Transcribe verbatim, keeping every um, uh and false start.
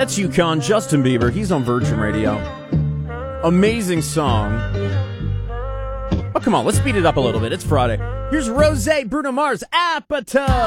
That's UConn, Justin Bieber. He's on Virgin Radio. Amazing song. Oh, come on, let's speed it up a little bit. It's Friday. Here's Rosé, Bruno Mars, Appetite.